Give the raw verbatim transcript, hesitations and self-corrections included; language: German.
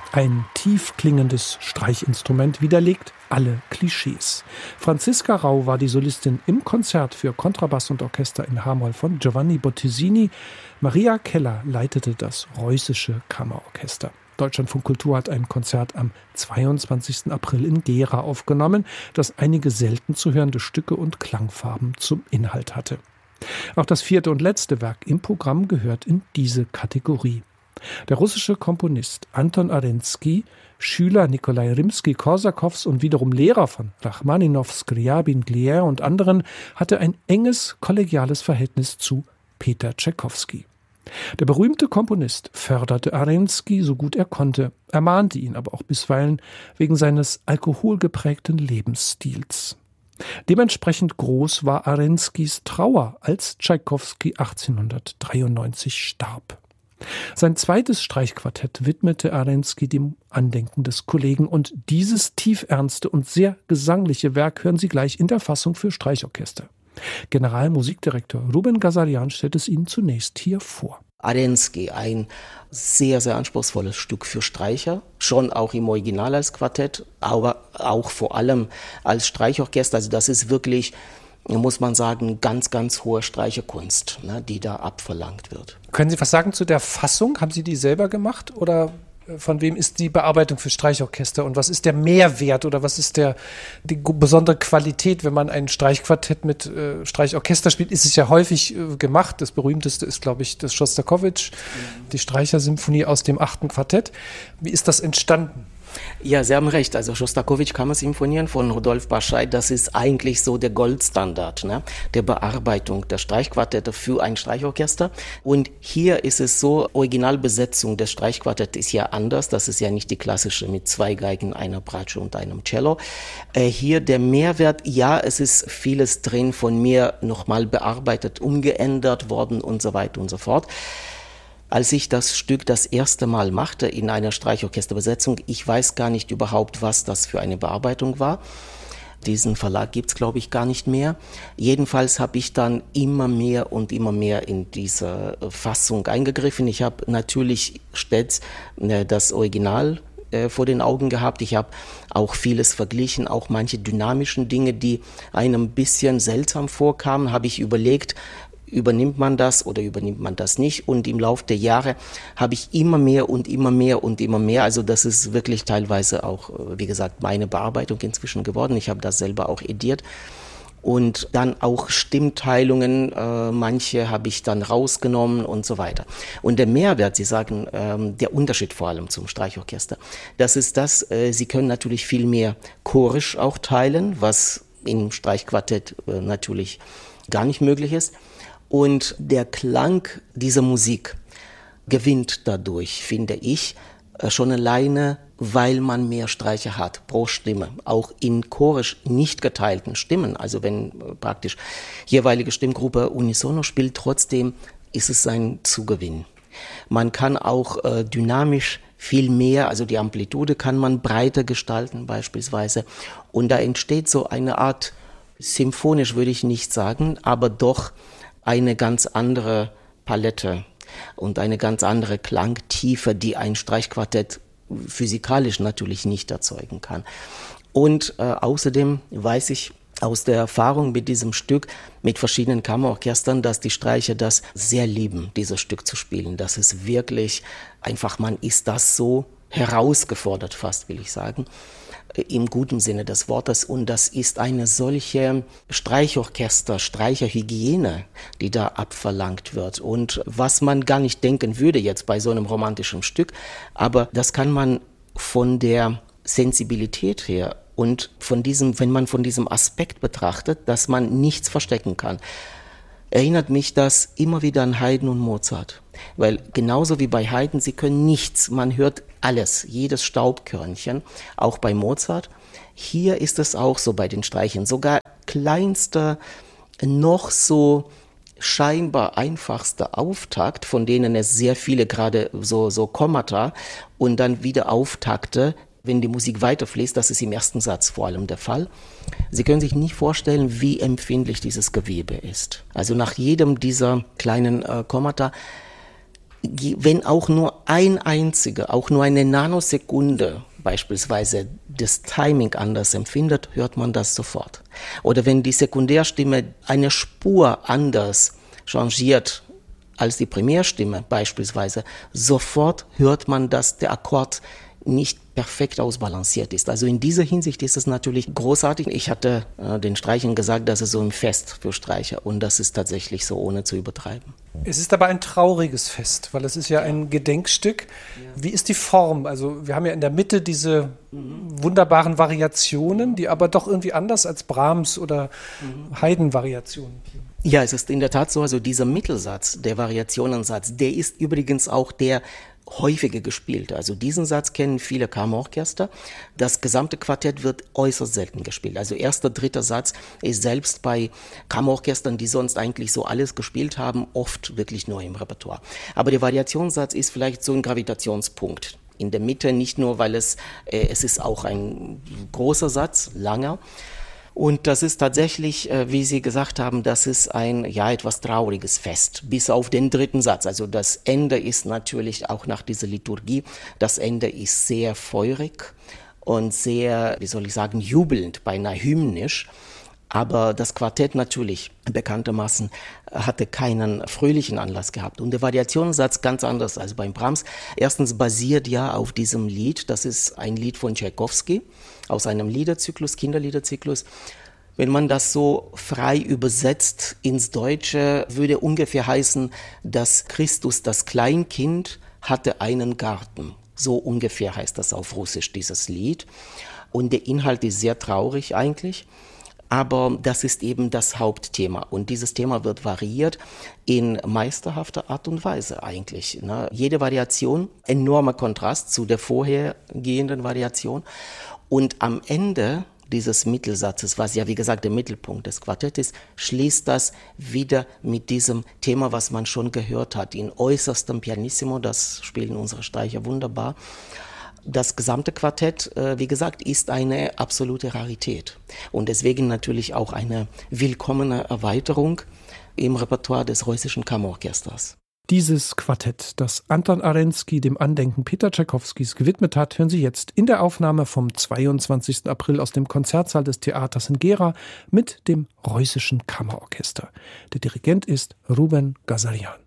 Ein tief klingendes Streichinstrument widerlegt alle Klischees. Franziska Rau war die Solistin im Konzert für Kontrabass und Orchester in H-Moll von Giovanni Bottesini. Maria Keller leitete das Reußische Kammerorchester. Deutschlandfunk Kultur hat ein Konzert am zweiundzwanzigsten April in Gera aufgenommen, das einige selten zu hörende Stücke und Klangfarben zum Inhalt hatte. Auch das vierte und letzte Werk im Programm gehört in diese Kategorie. Der russische Komponist Anton Arensky, Schüler Nikolai Rimsky-Korsakows und wiederum Lehrer von Rachmaninow, Skriabin, Glier und anderen, hatte ein enges kollegiales Verhältnis zu Peter Tschaikowski. Der berühmte Komponist förderte Arensky so gut er konnte, ermahnte ihn aber auch bisweilen wegen seines alkoholgeprägten Lebensstils. Dementsprechend groß war Arenskys Trauer, als Tschaikowski achtzehnhundertdreiundneunzig starb. Sein zweites Streichquartett widmete Arensky dem Andenken des Kollegen, und dieses tiefernste und sehr gesangliche Werk hören Sie gleich in der Fassung für Streichorchester. Generalmusikdirektor Ruben Ghazarian stellt es Ihnen zunächst hier vor. Arensky, ein sehr, sehr anspruchsvolles Stück für Streicher, schon auch im Original als Quartett, aber auch vor allem als Streichorchester. Also das ist wirklich, muss man sagen, ganz, ganz hohe Streicherkunst, ne, die da abverlangt wird. Können Sie was sagen zu der Fassung? Haben Sie die selber gemacht oder von wem ist die Bearbeitung für Streichorchester und was ist der Mehrwert oder was ist der, die besondere Qualität, wenn man ein Streichquartett mit äh, Streichorchester spielt? Ist es ja häufig äh, gemacht. Das berühmteste ist, glaube ich, das Schostakowitsch, mhm. die Streichersymphonie aus dem achten Quartett. Wie ist das entstanden? Ja, Sie haben recht. Also Schostakowitsch Kammersinfonien von Rudolf Baschei, das ist eigentlich so der Goldstandard, ne, der Bearbeitung der Streichquartette für ein Streichorchester. Und hier ist es so, Originalbesetzung des Streichquartetts ist ja anders. Das ist ja nicht die klassische mit zwei Geigen, einer Bratsche und einem Cello. Äh, hier der Mehrwert, ja, es ist vieles drin von mir nochmal bearbeitet, umgeändert worden und so weiter und so fort. Als ich das Stück das erste Mal machte in einer Streichorchesterbesetzung, ich weiß gar nicht überhaupt, was das für eine Bearbeitung war. Diesen Verlag gibt's, glaube ich, gar nicht mehr. Jedenfalls habe ich dann immer mehr und immer mehr in diese Fassung eingegriffen. Ich habe natürlich stets äh, das Original äh, vor den Augen gehabt. Ich habe auch vieles verglichen, auch manche dynamischen Dinge, die einem ein bisschen seltsam vorkamen, habe ich überlegt, übernimmt man das oder übernimmt man das nicht? Und im Laufe der Jahre habe ich immer mehr und immer mehr und immer mehr. Also das ist wirklich teilweise auch, wie gesagt, meine Bearbeitung inzwischen geworden. Ich habe das selber auch ediert. Und dann auch Stimmteilungen, äh, manche habe ich dann rausgenommen und so weiter. Und der Mehrwert, Sie sagen, ähm, der Unterschied vor allem zum Streichorchester, das ist das, äh, Sie können natürlich viel mehr chorisch auch teilen, was im Streichquartett äh, natürlich gar nicht möglich ist. Und der Klang dieser Musik gewinnt dadurch, finde ich, schon alleine, weil man mehr Streicher hat pro Stimme. Auch in chorisch nicht geteilten Stimmen, also wenn praktisch jeweilige Stimmgruppe unisono spielt, trotzdem ist es ein Zugewinn. Man kann auch äh, dynamisch viel mehr, also die Amplitude kann man breiter gestalten beispielsweise. Und da entsteht so eine Art, symphonisch würde ich nicht sagen, aber doch eine ganz andere Palette und eine ganz andere Klangtiefe, die ein Streichquartett physikalisch natürlich nicht erzeugen kann. Und äh, außerdem weiß ich aus der Erfahrung mit diesem Stück, mit verschiedenen Kammerorchestern, dass die Streicher das sehr lieben, dieses Stück zu spielen. Das ist wirklich einfach, man ist das so herausgefordert fast, will ich sagen, im guten Sinne des Wortes. Und das ist eine solche Streichorchester, Streicherhygiene, die da abverlangt wird. Und was man gar nicht denken würde jetzt bei so einem romantischen Stück, aber das kann man von der Sensibilität her und von diesem, wenn man von diesem Aspekt betrachtet, dass man nichts verstecken kann, erinnert mich das immer wieder an Haydn und Mozart. Weil genauso wie bei Haydn, sie können nichts, man hört alles, jedes Staubkörnchen, auch bei Mozart. Hier ist es auch so bei den Streichern, sogar kleinster, noch so scheinbar einfachster Auftakt, von denen es sehr viele gerade so, so Kommata und dann wieder Auftakte, wenn die Musik weiterfließt, das ist im ersten Satz vor allem der Fall. Sie können sich nicht vorstellen, wie empfindlich dieses Gewebe ist. Also nach jedem dieser kleinen äh, Kommata wenn auch nur ein einziger, auch nur eine Nanosekunde beispielsweise das Timing anders empfindet, hört man das sofort. Oder wenn die Sekundärstimme eine Spur anders changiert als die Primärstimme beispielsweise, sofort hört man, dass der Akkord nicht perfekt ausbalanciert ist. Also in dieser Hinsicht ist es natürlich großartig. Ich hatte äh, den Streichern gesagt, das ist so ein Fest für Streicher und das ist tatsächlich so, ohne zu übertreiben. Es ist aber ein trauriges Fest, weil es ist ja ein Gedenkstück. Ja. Wie ist die Form? Also wir haben ja in der Mitte diese mhm. wunderbaren Variationen, die aber doch irgendwie anders als Brahms oder mhm. Haydn-Variationen. Ja, es ist in der Tat so, also dieser Mittelsatz, der Variationensatz, der ist übrigens auch der häufiger gespielt. Also diesen Satz kennen viele Kammerorchester. Das gesamte Quartett wird äußerst selten gespielt. Also erster, dritter Satz ist selbst bei Kammerorchestern, die sonst eigentlich so alles gespielt haben, oft wirklich neu im Repertoire. Aber der Variationssatz ist vielleicht so ein Gravitationspunkt. In der Mitte, nicht nur, weil es, äh, es ist auch ein großer Satz, langer. Und das ist tatsächlich, wie Sie gesagt haben, das ist ein ja etwas trauriges Fest, bis auf den dritten Satz. Also das Ende ist natürlich auch nach dieser Liturgie, das Ende ist sehr feurig und sehr, wie soll ich sagen, jubelnd, beinahe hymnisch. Aber das Quartett natürlich bekanntermaßen hatte keinen fröhlichen Anlass gehabt. Und der Variationssatz ganz anders als beim Brahms. Erstens basiert ja auf diesem Lied, das ist ein Lied von Tschaikowski aus einem Liederzyklus, Kinderliederzyklus. Wenn man das so frei übersetzt ins Deutsche, würde ungefähr heißen, dass Christus, das Kleinkind, hatte einen Garten. So ungefähr heißt das auf Russisch, dieses Lied. Und der Inhalt ist sehr traurig eigentlich. Aber das ist eben das Hauptthema. Und dieses Thema wird variiert in meisterhafter Art und Weise eigentlich. Ne? Jede Variation, enormer Kontrast zu der vorhergehenden Variation. Und am Ende dieses Mittelsatzes, was ja wie gesagt der Mittelpunkt des Quartetts ist, schließt das wieder mit diesem Thema, was man schon gehört hat, in äußerstem Pianissimo, das spielen unsere Streicher wunderbar. Das gesamte Quartett, wie gesagt, ist eine absolute Rarität und deswegen natürlich auch eine willkommene Erweiterung im Repertoire des Russischen Kammerorchesters. Dieses Quartett, das Anton Arensky dem Andenken Peter Tschaikowskis gewidmet hat, hören Sie jetzt in der Aufnahme vom zweiundzwanzigsten April aus dem Konzertsaal des Theaters in Gera mit dem Russischen Kammerorchester. Der Dirigent ist Ruben Gazarian.